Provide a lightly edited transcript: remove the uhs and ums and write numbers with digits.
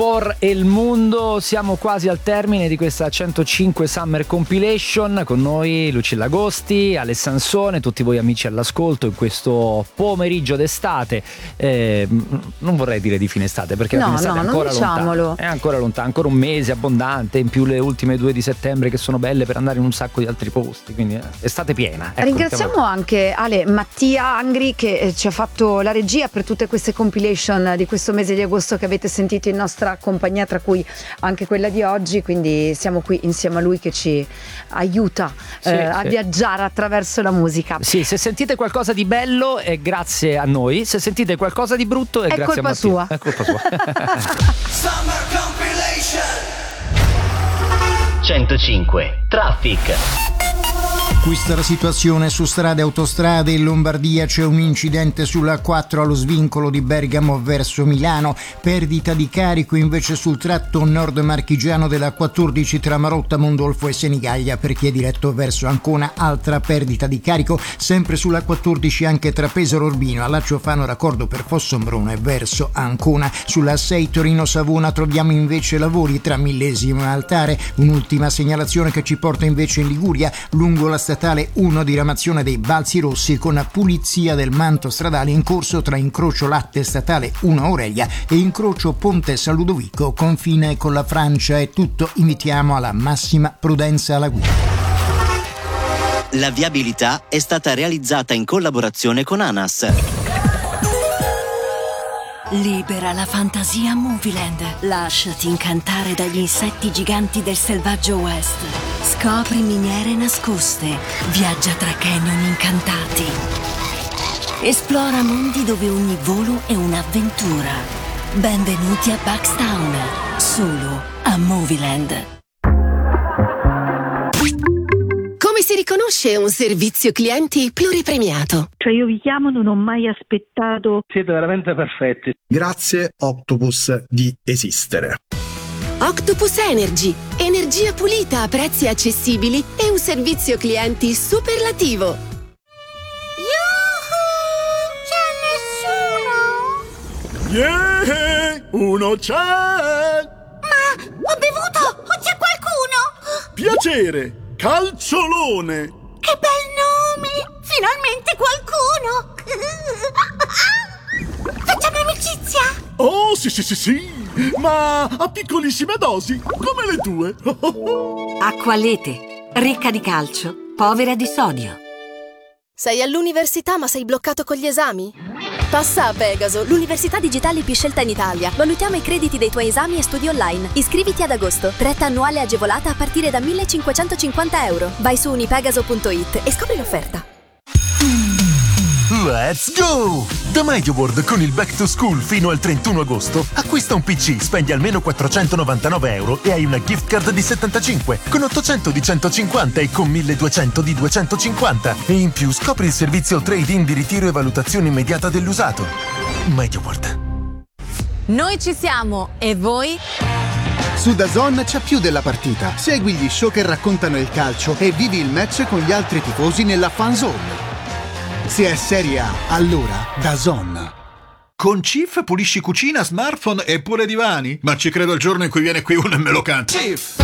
por el Mundo. Siamo quasi al termine di questa 105 Summer Compilation. Con noi Lucilla Agosti, Ale Sansone, tutti voi amici all'ascolto in questo pomeriggio d'estate. Non vorrei dire di fine estate, perché la fine estate è ancora lontana. È ancora lontana, ancora un mese abbondante, in più le ultime 2 di settembre che sono belle per andare in un sacco di altri posti, quindi estate piena. Ecco, ringraziamo anche Ale Mattia Angri che ci ha fatto la regia per tutte queste compilation di questo mese di agosto che avete sentito in nostra compagnia, tra cui anche quella di oggi, quindi siamo qui insieme a lui che ci aiuta a viaggiare attraverso la musica. Sì, se sentite qualcosa di bello è grazie a noi, se sentite qualcosa di brutto è grazie a Mattia. Sua. È colpa sua. Summer Compilation 105 Traffic. Questa è la situazione su strade e autostrade. In Lombardia c'è un incidente sulla 4 allo svincolo di Bergamo verso Milano, perdita di carico invece sul tratto nord marchigiano della 14 tra Marotta, Mondolfo e Senigallia per chi è diretto verso Ancona, altra perdita di carico sempre sulla 14 anche tra Pesaro Urbino, allaccio Fano raccordo per Fossombrone verso Ancona. Sulla 6 Torino Savona troviamo invece lavori tra Millesimo e Altare. Un'ultima segnalazione che ci porta invece in Liguria lungo la statale 1 diramazione dei Balzi Rossi con pulizia del manto stradale in corso tra incrocio latte statale 1 Aurelia e incrocio Ponte San Ludovico confine con la Francia. È tutto, invitiamo alla massima prudenza alla guida. La viabilità è stata realizzata in collaborazione con ANAS. Libera la fantasia Movieland. Lasciati incantare dagli insetti giganti del selvaggio West. Scopri miniere nascoste. Viaggia tra canyon incantati. Esplora mondi dove ogni volo è un'avventura. Benvenuti a Buckstown. Solo a Movieland. Come si riconosce un servizio clienti pluripremiato? Cioè io vi chiamo, non ho mai aspettato. Siete veramente perfetti. Grazie Octopus di esistere. Octopus Energy, energia pulita a prezzi accessibili e un servizio clienti superlativo. Yuhu! C'è nessuno? Yeah! Uno c'è! Ma ho bevuto! O c'è qualcuno? Piacere! Calciolone! Che bel nome! Finalmente qualcuno! Facciamo amicizia? Oh, sì! Ma a piccolissime dosi, come le tue. Acqualete, ricca di calcio, povera di sodio. Sei all'università ma sei bloccato con gli esami? Passa a Pegaso, l'università digitale più scelta in Italia. Valutiamo i crediti dei tuoi esami e studi online. Iscriviti ad agosto. Retta annuale agevolata a partire da €1.550. Vai su unipegaso.it e scopri l'offerta. Let's go! Da MediaWorld con il Back to School fino al 31 agosto acquista un PC, spendi almeno €499 e hai una gift card di 75 con 800 di 150 e con 1200 di 250 e in più scopri il servizio trade-in di ritiro e valutazione immediata dell'usato. MediaWorld. Noi ci siamo e voi? Su DAZN c'è più della partita. Segui gli show che raccontano il calcio e vivi il match con gli altri tifosi nella fan zone. Se è Serie A, allora DAZN. Con Cif pulisci cucina, smartphone e pure divani? Ma ci credo il giorno in cui viene qui uno e me lo canta. Cif!